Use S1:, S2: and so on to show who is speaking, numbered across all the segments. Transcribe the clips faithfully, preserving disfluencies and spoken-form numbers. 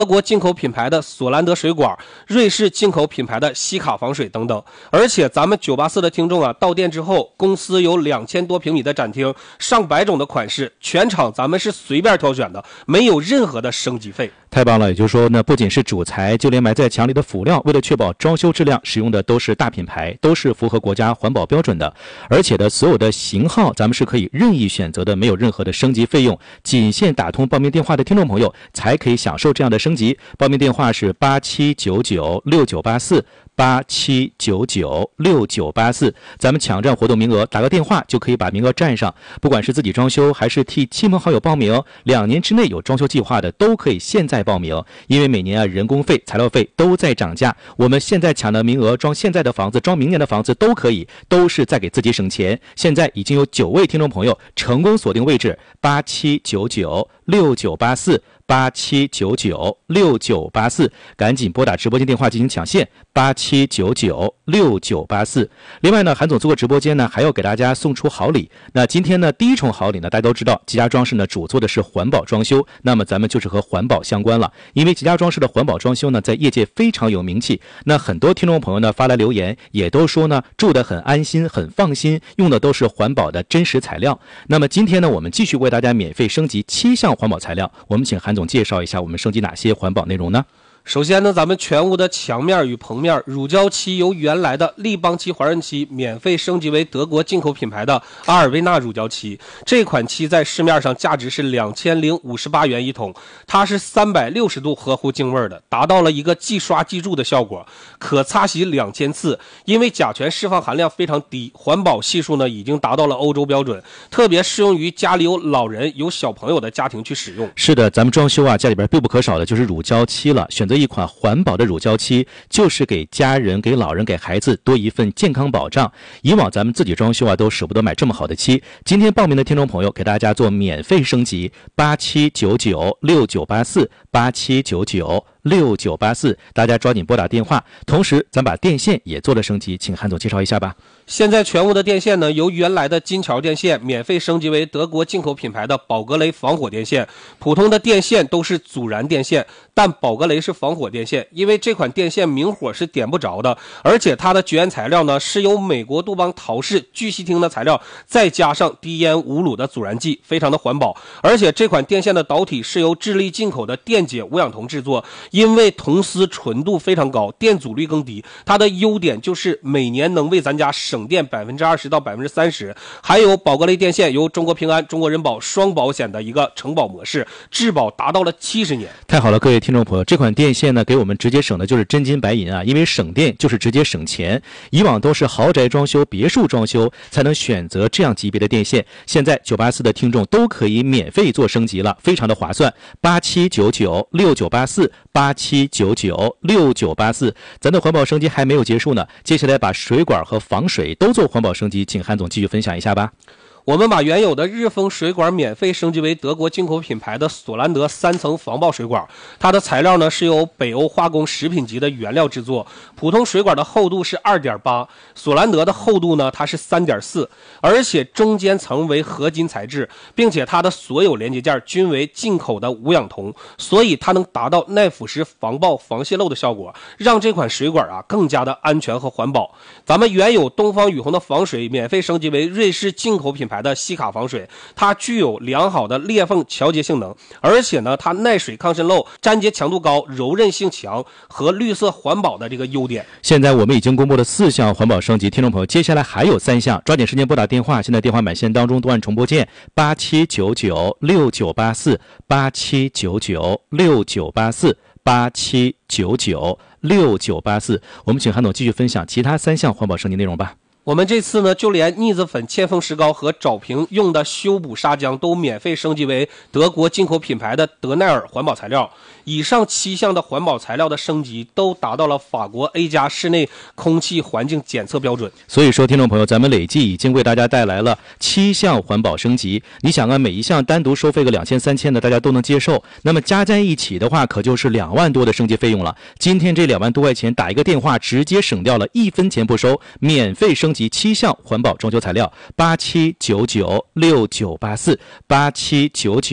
S1: 德国进口品牌的索兰德水管，瑞士进口品牌的西卡防水等等。而且咱们九八四的听众啊，到店之后，公司有两千多平米的展厅，上百种的款式，全场咱们是随便挑选的，没有任何的升级费。
S2: 太棒了，也就是说呢，不仅是主材，就连埋在墙里的辅料，为了确保装修质量，使用的都是大品牌，都是符合国家环保标准的。而且的所有的型号，咱们是可以任意选择的，没有任何的升级费用，仅限打通报名电话的听众朋友才可以享受这样的升级。报名电话是八七九九六九八四。八七九九六九八四，咱们抢占活动名额，打个电话就可以把名额占上。不管是自己装修还是替亲朋好友报名，两年之内有装修计划的都可以现在报名。因为每年啊人工费、材料费都在涨价，我们现在抢的名额，装现在的房子、装明年的房子都可以，都是在给自己省钱。现在已经有九位听众朋友成功锁定位置，八七九九六九八四。八七九九六九八四，赶紧拨打直播间电话进行抢线，八七九九六九八四。另外呢，韩总做过直播间呢，还要给大家送出好礼。那今天呢，第一重好礼呢，大家都知道，吉家装饰呢主做的是环保装修，那么咱们就是和环保相关了。因为吉家装饰的环保装修呢，在业界非常有名气。那很多听众朋友呢发来留言，也都说呢住得很安心、很放心，用的都是环保的真实材料。那么今天呢，我们继续为大家免费升级七项环保材料。我们请韩总介绍一下我们升级哪些环保内容呢？
S1: 首先呢，咱们全屋的墙面与棚面乳胶漆由原来的立邦漆、华润漆免费升级为德国进口品牌的阿尔维纳乳胶漆。这款漆在市面上价值是两千零五十八元一桶，它是三百六十度合乎净味的，达到了一个即刷即蛀的效果，可擦洗两千次。因为甲醛释放含量非常低，环保系数呢已经达到了欧洲标准，特别适用于家里有老人、有小朋友的家庭去使用。
S2: 是的，咱们装修啊，家里边必不可少的就是乳胶漆了。选择一款环保的乳胶漆，就是给家人、给老人、给孩子多一份健康保障。以往咱们自己装修啊，都舍不得买这么好的漆。今天报名的听众朋友，给大家做免费升级，八七九九六九八四，八七九九六九八四，大家抓紧拨打电话。同时，咱把电线也做了升级，请韩总介绍一下吧。
S1: 现在全屋的电线呢，由原来的金桥电线免费升级为德国进口品牌的宝格雷防火电线。普通的电线都是阻燃电线，但宝格雷是防火电线，因为这款电线明火是点不着的，而且它的绝缘材料呢是由美国杜邦陶氏聚烯烃的材料，再加上低烟无卤的阻燃剂，非常的环保。而且这款电线的导体是由智利进口的电解无氧铜制作，因为铜丝纯度非常高，电阻率更低，它的优点就是每年能为咱家省电百分之二十到百分之三十。还有宝格雷电线由中国平安、中国人保双保险的一个承保模式，质保达到了七十年。
S2: 太好了，各位听众朋友，这款电线呢，给我们直接省的就是真金白银啊！因为省电就是直接省钱。以往都是豪宅装修、别墅装修才能选择这样级别的电线，现在九八四的听众都可以免费做升级了，非常的划算。八七九九六九八四，八七九九六九八四，咱的环保升级还没有结束呢，接下来把水管和防水都做环保升级，请韩总继续分享一下吧。
S1: 我们把原有的日丰水管免费升级为德国进口品牌的索兰德三层防爆水管，它的材料呢是由北欧化工食品级的原料制作。普通水管的厚度是 二点八， 索兰德的厚度呢它是 三点四， 而且中间层为合金材质，并且它的所有连接件均为进口的无氧铜，所以它能达到耐腐蚀、防爆、防泄漏的效果，让这款水管啊更加的安全和环保。咱们原有东方雨虹的防水免费升级为瑞士进口品牌的西卡防水，它具有良好的裂缝调节性能，而且呢它耐水抗渗漏、粘结强度高、柔韧性强和绿色环保的这个优点。
S2: 现在我们已经公布了四项环保升级，听众朋友接下来还有三项，抓紧时间拨打电话，现在电话满线当中都按重播键八七九九六九八四，八七九九六九八四，八七九九六九八四。我们请韩总继续分享其他三项环保升级内容吧。
S1: 我们这次呢，就连腻子粉、铅封石膏和找瓶用的修补砂浆都免费升级为德国进口品牌的德奈尔环保材料。以上七项的环保材料的升级都达到了法国 A 加室内空气环境检测标准。
S2: 所以说，听众朋友，咱们累计已经为大家带来了七项环保升级。你想啊，每一项单独收费个两千、三千的，大家都能接受。那么加在一起的话，可就是两万多的升级费用了。今天这两万多块钱，打一个电话，直接省掉了一分钱不收，免费升级七项环保装修材料。八七九九六九八四，八七九九。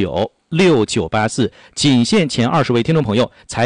S2: 六九八四，仅限前二十位听众朋友才